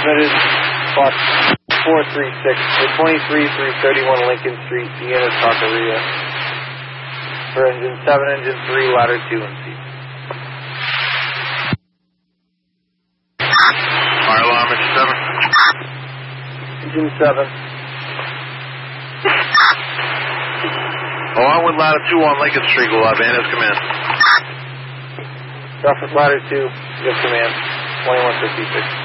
transmitted Fox 436 for 23-331 Lincoln Street, Vienna, Taqueria. For engine 7, engine 3, ladder 2 and C. Fire alarm, engine 7. Engine 7. Along with ladder 2 on Lincoln Street, go out, Van, as command. Traffic ladder 2, give command, 2156.